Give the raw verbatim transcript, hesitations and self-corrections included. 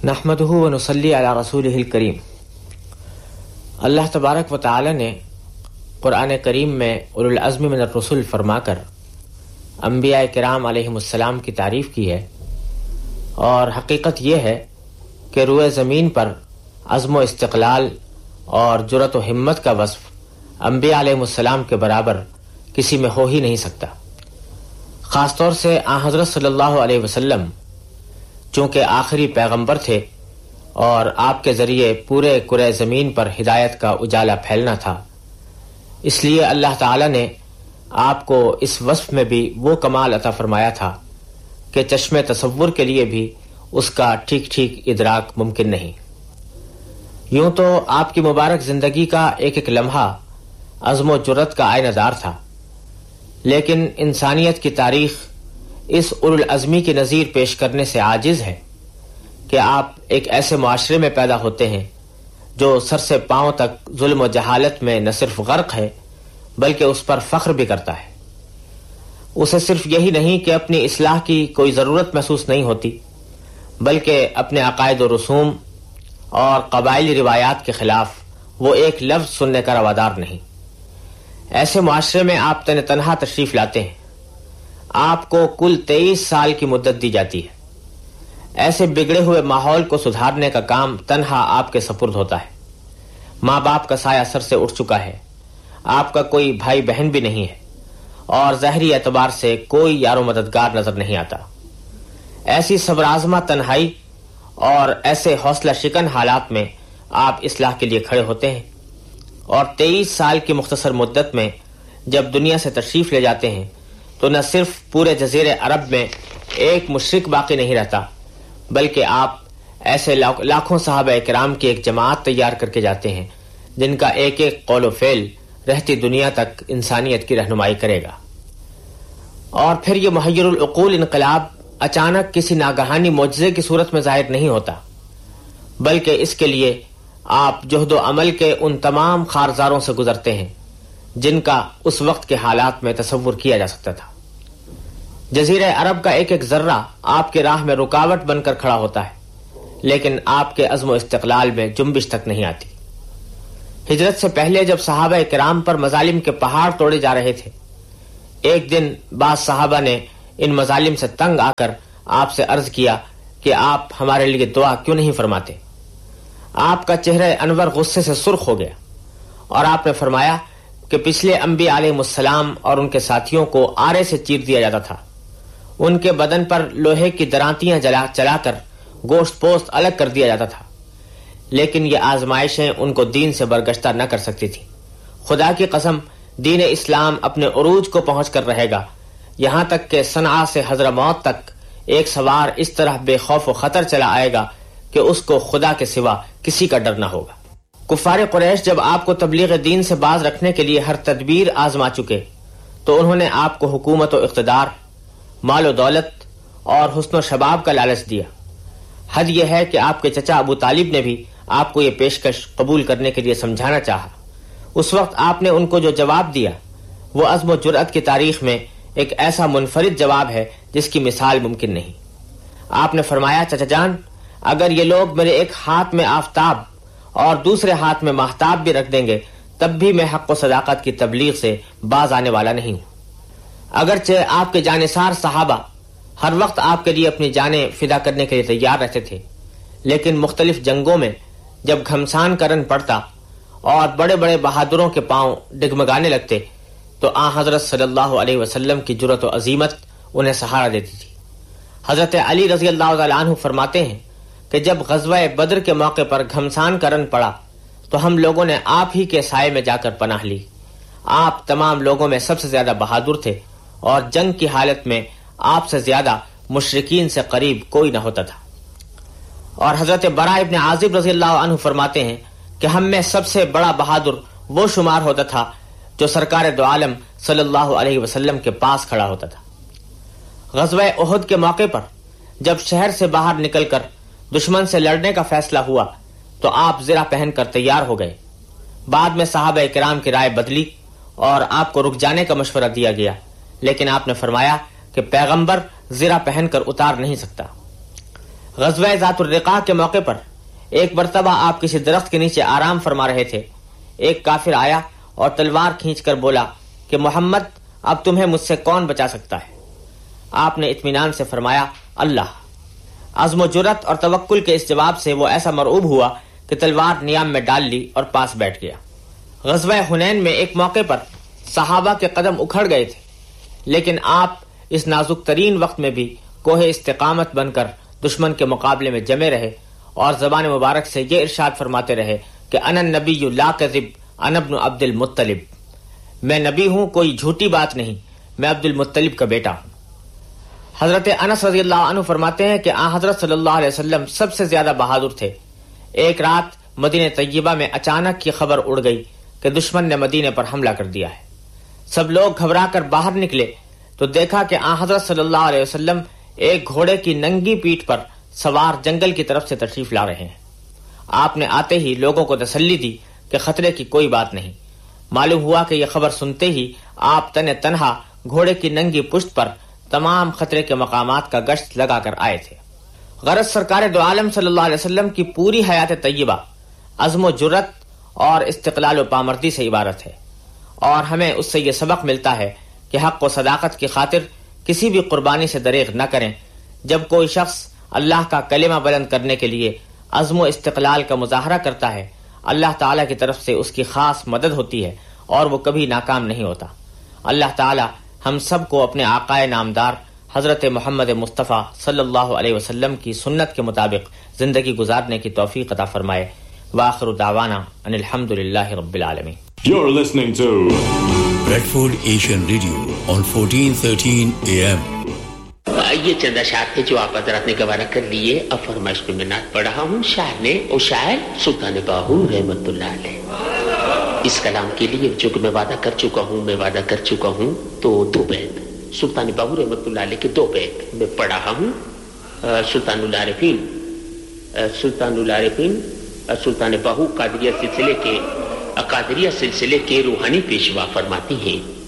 نحمدہ و نصلی علی رسولہ الکریم۔ اللہ تبارک و تعالی نے قرآن کریم میں اولو العزم من الرسل فرما کر انبیاء کرام علیہم السلام کی تعریف کی ہے، اور حقیقت یہ ہے کہ روئے زمین پر عزم و استقلال اور جرأت و ہمت کا وصف انبیاء علیہم السلام کے برابر کسی میں ہو ہی نہیں سکتا۔ خاص طور سے آن حضرت صلی اللہ علیہ وسلم چونکہ آخری پیغمبر تھے اور آپ کے ذریعے پورے کرۂ زمین پر ہدایت کا اجالا پھیلنا تھا، اس لیے اللہ تعالی نے آپ کو اس وصف میں بھی وہ کمال عطا فرمایا تھا کہ چشم تصور کے لیے بھی اس کا ٹھیک ٹھیک ادراک ممکن نہیں۔ یوں تو آپ کی مبارک زندگی کا ایک ایک لمحہ عزم و جرأت کا آئینہ دار تھا، لیکن انسانیت کی تاریخ اس اولو العزمی کی نظیر پیش کرنے سے عاجز ہے کہ آپ ایک ایسے معاشرے میں پیدا ہوتے ہیں جو سر سے پاؤں تک ظلم و جہالت میں نہ صرف غرق ہے بلکہ اس پر فخر بھی کرتا ہے۔ اسے صرف یہی نہیں کہ اپنی اصلاح کی کوئی ضرورت محسوس نہیں ہوتی، بلکہ اپنے عقائد و رسوم اور قبائلی روایات کے خلاف وہ ایک لفظ سننے کا روادار نہیں۔ ایسے معاشرے میں آپ تن تنہا تشریف لاتے ہیں۔ آپ کو کل تیئیس سال کی مدت دی جاتی ہے۔ ایسے بگڑے ہوئے ماحول کو سدھارنے کا کام تنہا آپ کے سپرد ہوتا ہے۔ ماں باپ کا سایہ سر سے اٹھ چکا ہے، آپ کا کوئی بھائی بہن بھی نہیں ہے، اور ظاہری اعتبار سے کوئی یار و مددگار نظر نہیں آتا۔ ایسی صبر آزما تنہائی اور ایسے حوصلہ شکن حالات میں آپ اصلاح کے لیے کھڑے ہوتے ہیں، اور تیئیس سال کی مختصر مدت میں جب دنیا سے تشریف لے جاتے ہیں تو نہ صرف پورے جزیرے عرب میں ایک مشرک باقی نہیں رہتا، بلکہ آپ ایسے لاکھوں صحابہ کرام کی ایک جماعت تیار کر کے جاتے ہیں جن کا ایک ایک قول و فعل رہتی دنیا تک انسانیت کی رہنمائی کرے گا۔ اور پھر یہ محیر العقول انقلاب اچانک کسی ناگہانی معجزے کی صورت میں ظاہر نہیں ہوتا، بلکہ اس کے لیے آپ جہد و عمل کے ان تمام خارزاروں سے گزرتے ہیں جن کا اس وقت کے حالات میں تصور کیا جا سکتا تھا۔ جزیرہ عرب کا ایک ایک ذرہ آپ کے راہ میں رکاوٹ بن کر کھڑا ہوتا ہے، لیکن آپ کے عزم و استقلال میں جنبش تک نہیں آتی۔ ہجرت سے پہلے جب صحابہ کرام پر مظالم کے پہاڑ توڑے جا رہے تھے، ایک دن بعض صحابہ نے ان مظالم سے تنگ آ کر آپ سے عرض کیا کہ آپ ہمارے لیے دعا کیوں نہیں فرماتے؟ آپ کا چہرہ انور غصے سے سرخ ہو گیا، اور آپ نے فرمایا کہ پچھلے انبیاء علیہ السلام اور ان کے ساتھیوں کو آرے سے چیر دیا جاتا تھا، ان کے بدن پر لوہے کی درانتیاں جلا چلا کر گوشت پوست الگ کر دیا جاتا تھا، لیکن یہ آزمائشیں ان کو دین سے برگشتہ نہ کر سکتی تھی۔ خدا کی قسم، دین اسلام اپنے عروج کو پہنچ کر رہے گا، یہاں تک کہ صنعاء سے حضرموت تک ایک سوار اس طرح بے خوف و خطر چلا آئے گا کہ اس کو خدا کے سوا کسی کا ڈر نہ ہوگا۔ کفار قریش جب آپ کو تبلیغ دین سے باز رکھنے کے لیے ہر تدبیر آزما چکے تو انہوں نے آپ کو حکومت و اقتدار، مال و دولت اور حسن و شباب کا لالچ دیا۔ حد یہ ہے کہ آپ کے چچا ابو طالب نے بھی آپ کو یہ پیشکش قبول کرنے کے لیے سمجھانا چاہا۔ اس وقت آپ نے ان کو جو جواب دیا وہ عزم و جرأت کی تاریخ میں ایک ایسا منفرد جواب ہے جس کی مثال ممکن نہیں۔ آپ نے فرمایا، چچا جان، اگر یہ لوگ میرے ایک ہاتھ میں آفتاب اور دوسرے ہاتھ میں ماہتاب بھی رکھ دیں گے تب بھی میں حق و صداقت کی تبلیغ سے باز آنے والا نہیں ہوں۔ اگرچہ آپ کے جانثار صحابہ ہر وقت آپ کے لیے اپنی جانیں فدا کرنے کے لیے تیار رہتے تھے، لیکن مختلف جنگوں میں جب گھمسان کرن پڑتا اور بڑے بڑے بہادروں کے پاؤں ڈگمگانے لگتے تو آن حضرت صلی اللہ علیہ وسلم کی جرأت و عظیمت انہیں سہارا دیتی تھی۔ حضرت علی رضی اللہ تعالیٰ عنہ فرماتے ہیں کہ جب غزوہ بدر کے موقع پر گھمسان کرن پڑا تو ہم لوگوں نے آپ ہی کے سائے میں جا کر پناہ لی۔ آپ تمام لوگوں میں سب سے زیادہ بہادر تھے، اور جنگ کی حالت میں آپ سے زیادہ مشرکین سے قریب کوئی نہ ہوتا تھا۔ اور حضرت براء ابن عازب رضی اللہ عنہ فرماتے ہیں کہ ہم میں سب سے بڑا بہادر وہ شمار ہوتا تھا جو سرکار دو عالم صلی اللہ علیہ وسلم کے پاس کھڑا ہوتا تھا۔ غزوہ احد کے موقع پر جب شہر سے باہر نکل کر دشمن سے لڑنے کا فیصلہ ہوا تو آپ زرہ پہن کر تیار ہو گئے۔ بعد میں صحابہ کرام کی رائے بدلی اور آپ کو رک جانے کا مشورہ دیا گیا، لیکن آپ نے فرمایا کہ پیغمبر زرہ پہن کر اتار نہیں سکتا۔ غزوہ ذات الرقاع کے موقع پر ایک مرتبہ آپ کسی درخت کے نیچے آرام فرما رہے تھے. ایک کافر آیا اور تلوار کھینچ کر بولا کہ محمد اب تمہیں مجھ سے کون بچا سکتا ہے؟ آپ نے اطمینان سے فرمایا اللہ. عزم و جرت اور توکل کے اس جواب سے وہ ایسا مرعوب ہوا کہ تلوار نیام میں ڈال لی اور پاس بیٹھ گیا. غزوہ حنین میں ایک موقع پر صحابہ کے قدم اکھڑ گئے تھے، لیکن آپ اس نازک ترین وقت میں بھی کوہ استقامت بن کر دشمن کے مقابلے میں جمے رہے اور زبان مبارک سے یہ ارشاد فرماتے رہے کہ انا النبی لا کذب انا ابن عبد المطلب، میں نبی ہوں، کوئی جھوٹی بات نہیں، میں عبد المطلب کا بیٹا ہوں. حضرت انس رضی اللہ عنہ فرماتے ہیں کہ آن حضرت صلی اللہ علیہ وسلم سب سے زیادہ بہادر تھے. ایک رات مدینہ طیبہ میں اچانک یہ خبر اڑ گئی کہ دشمن نے مدینے پر حملہ کر دیا ہے. سب لوگ گھبرا کر باہر نکلے تو دیکھا کہ آن حضرت صلی اللہ علیہ وسلم ایک گھوڑے کی ننگی پیٹھ پر سوار جنگل کی طرف سے تشریف لا رہے ہیں. آپ نے آتے ہی لوگوں کو تسلی دی کہ خطرے کی کوئی بات نہیں. معلوم ہوا کہ یہ خبر سنتے ہی آپ تن تنہا گھوڑے کی ننگی پشت پر تمام خطرے کے مقامات کا گشت لگا کر آئے تھے. غرض سرکار دو عالم صلی اللہ علیہ وسلم کی پوری حیات طیبہ عزم و جرت اور استقلال و پامردی سے عبارت ہے، اور ہمیں اس سے یہ سبق ملتا ہے کہ حق و صداقت کی خاطر کسی بھی قربانی سے دریغ نہ کریں. جب کوئی شخص اللہ کا کلمہ بلند کرنے کے لیے عزم و استقلال کا مظاہرہ کرتا ہے، اللہ تعالیٰ کی طرف سے اس کی خاص مدد ہوتی ہے اور وہ کبھی ناکام نہیں ہوتا. اللہ تعالیٰ ہم سب کو اپنے آقائے نامدار حضرت محمد مصطفیٰ صلی اللہ علیہ وسلم کی سنت کے مطابق زندگی گزارنے کی توفیق عطا فرمائے. وآخر دعوانا ان الحمد للہ رب العالمین. You're listening to Bradford Asian Radio on fourteen thirteen A M. یہ چند اشعار تھے جو آپ حضرات نے گوارا کر لیے. اب فرمائش میں نعت پڑھ رہا ہوں. شاعر نے او شاعر سلطان باہو رحمت اللہ علیہ. اس کلام کے لیے جو کہ میں وعدہ کر چکا ہوں میں وعدہ کر چکا ہوں تو دو بیت سلطان باہو رحمت اللہ علیہ کے دو بیت میں پڑھ رہا ہوں. سلطان العارفین سلطان العارفین سلطان باہو قادریہ سلسلے کے قادریہ سلسلے کے روحانی پیشوا فرماتی ہیں